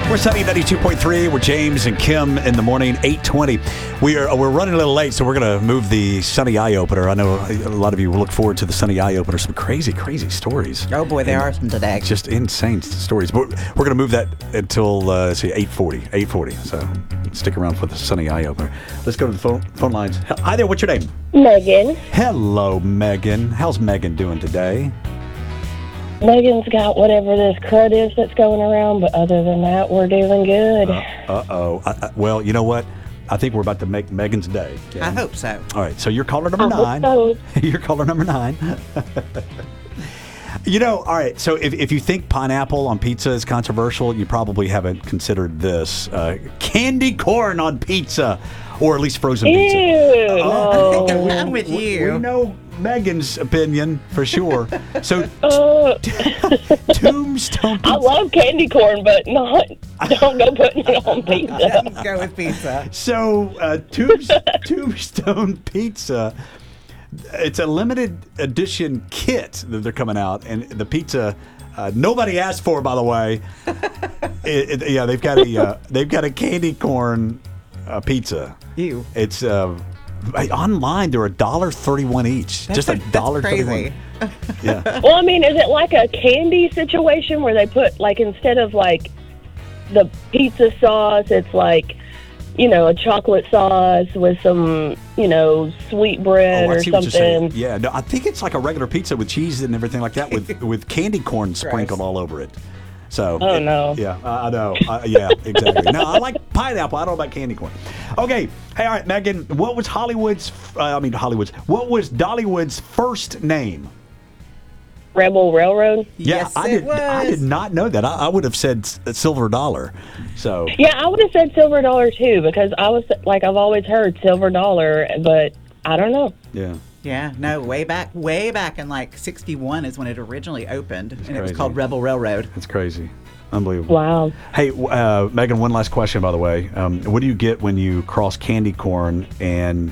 We're Sunny 92.3. We're James and Kim in the morning, 8:20. We're running a little late, so we're going to move the Sunny Eye Opener. I know a lot of you look forward to the Sunny Eye Opener. Some crazy stories. Oh boy, there are some today. Just insane stories. But we're going to move that until 8:40. So stick around for the Sunny Eye Opener. Let's go to the phone lines. Hi there. What's your name? Megan. Hello, Megan. How's Megan doing today? Megan's got whatever this crud is that's going around, but other than that, we're doing good. Well, you know what? I think we're about to make Megan's day. Okay? I hope so. All right, so you're caller number 9. So. You're caller number 9. All right, so if you think pineapple on pizza is controversial, you probably haven't considered this. Candy corn on pizza, or at least frozen pizza. Ew, no. I'm with you. We know Megan's opinion for sure. So Tombstone pizza. I love candy corn, but don't go putting it on pizza. Go with pizza. So Tombstone pizza. It's a limited edition kit that they're coming out, and the pizza nobody asked for, by the way. They've got a candy corn pizza. Ew. It's online. They're $1.31 each. That's $1.31. Yeah. Well, I mean, is it like a candy situation where they put, like, instead of, like, the pizza sauce, it's like, a chocolate sauce with some, sweet bread or something? Yeah, no, I think it's like a regular pizza with cheese and everything like that with candy corn sprinkled all over it. So. No. Yeah, I know. Yeah, exactly. No, I like pineapple. I don't know about candy corn. Okay. Hey, all right, Megan, what was what was Dollywood's first name? Rebel Railroad? Yeah, Yes, I did not know that. I would have said Silver Dollar. So. Yeah, I would have said Silver Dollar too, because I've always heard Silver Dollar, but I don't know. Yeah. Yeah, no, way back in like 61 is when it originally opened, and it was crazy. called Rebel Railroad. That's crazy. Unbelievable. Wow. Hey, Megan, one last question, by the way. What do you get when you cross candy corn and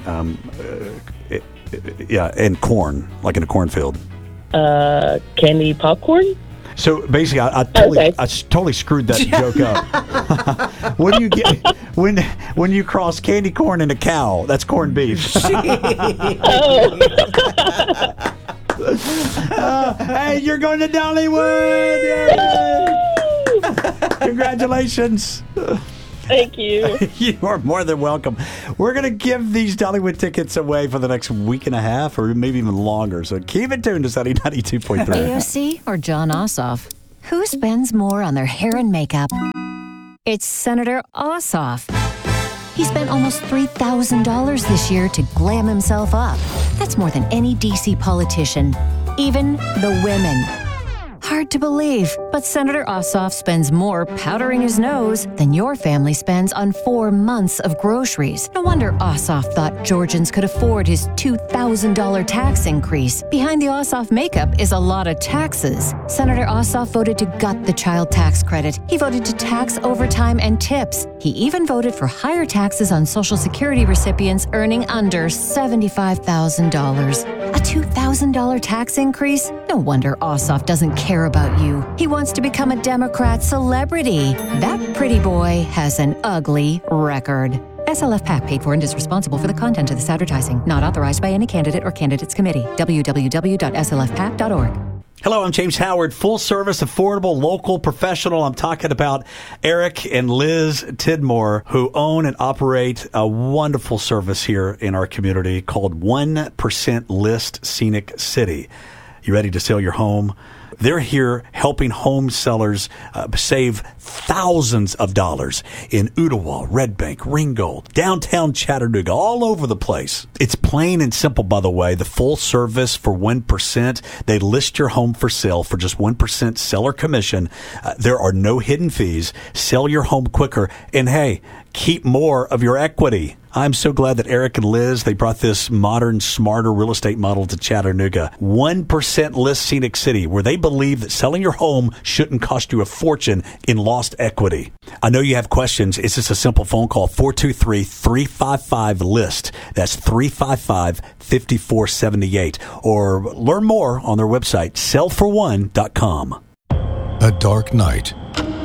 and corn, like in a cornfield? Candy popcorn? So basically, I totally screwed that joke up. What do you get when you cross candy corn and a cow? That's corned beef. Hey, you're going to Dollywood! Yay! Congratulations. Thank you. You are more than welcome. We're going to give these Dollywood tickets away for the next week and a half or maybe even longer. So keep it tuned to Sunny 92.3. AOC or John Ossoff? Who spends more on their hair and makeup? It's Senator Ossoff. He spent almost $3,000 this year to glam himself up. That's more than any DC politician, even the women. Hard to believe, but Senator Ossoff spends more powdering his nose than your family spends on 4 months of groceries. No wonder Ossoff thought Georgians could afford his $2,000 tax increase. Behind the Ossoff makeup is a lot of taxes. Senator Ossoff voted to gut the child tax credit. He voted to tax overtime and tips. He even voted for higher taxes on Social Security recipients earning under $75,000. A $2,000 tax increase? No wonder Ossoff doesn't care about you. He wants to become a Democrat celebrity. That pretty boy has an ugly record. SLF PAC paid for and is responsible for the content of this advertising. Not authorized by any candidate or candidates committee. www.slfpac.org. Hello, I'm James Howard, full service, affordable, local, professional. I'm talking about Eric and Liz Tidmore, who own and operate a wonderful service here in our community called 1% List Scenic City. You ready to sell your home? They're here helping home sellers save thousands of dollars in Ooltewah, Red Bank, Ringgold, downtown Chattanooga, all over the place. It's plain and simple, by the way. The full service for 1%. They list your home for sale for just 1% seller commission. There are no hidden fees. Sell your home quicker. And hey, keep more of your equity. I'm so glad that Eric and Liz, they brought this modern, smarter real estate model to Chattanooga. 1% List Scenic City, where they believe that selling your home shouldn't cost you a fortune in lost equity. I know you have questions. It's just a simple phone call, 423-355-LIST. That's 355-5478. Or learn more on their website, sellforone.com. A dark night,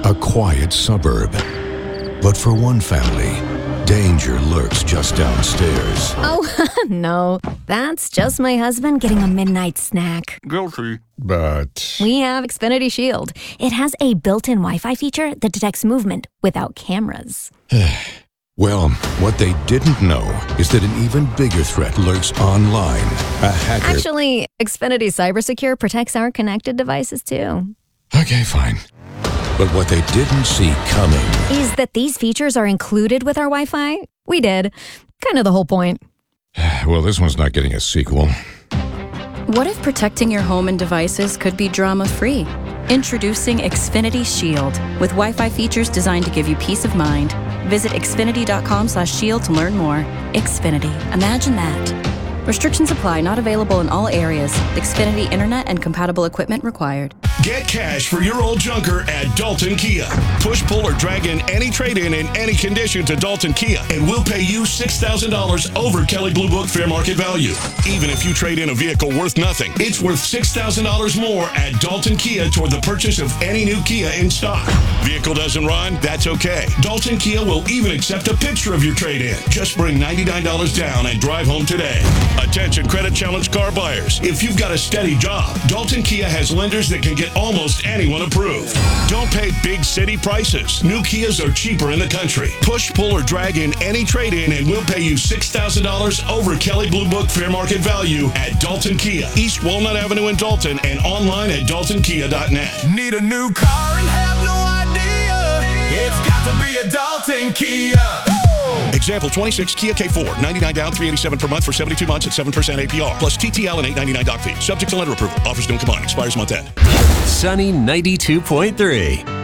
a quiet suburb. But for one family, danger lurks just downstairs. Oh, no. That's just my husband getting a midnight snack. Guilty. But We have Xfinity Shield. It has a built-in Wi-Fi feature that detects movement without cameras. well, what they didn't know is that an even bigger threat lurks online. A hacker. Actually, Xfinity CyberSecure protects our connected devices too. Okay, fine. But what they didn't see coming Is that these features are included with our Wi-Fi? We did. Kind of the whole point. Well, this one's not getting a sequel. What if protecting your home and devices could be drama-free? Introducing Xfinity Shield with Wi-Fi features designed to give you peace of mind. Visit xfinity.com/shield to learn more. Xfinity. Imagine that. Restrictions apply. Not available in all areas. Xfinity Internet and compatible equipment required. Get cash for your old junker at Dalton Kia. Push, pull, or drag in any trade-in in any condition to Dalton Kia, and we'll pay you $6,000 over Kelley Blue Book fair market value. Even if you trade in a vehicle worth nothing, it's worth $6,000 more at Dalton Kia toward the purchase of any new Kia in stock. Vehicle doesn't run? That's okay. Dalton Kia will even accept a picture of your trade-in. Just bring $99 down and drive home today. Attention credit challenge car buyers. If you've got a steady job, Dalton Kia has lenders that can get almost anyone approved. Don't pay big city prices. New Kias are cheaper in the country. Push, pull, or drag in any trade-in and we'll pay you $6,000 over Kelley Blue Book fair market value at Dalton Kia, East Walnut Avenue in Dalton, and online at daltonkia.net. Need a new car and have no idea? It's got to be a Dalton Kia. Example, 26 Kia K4, $99 down, $387 per month for 72 months at 7% APR, plus TTL and $899 doc fee. Subject to lender approval. Offers don't combine. Expires month end. Sunny 92.3.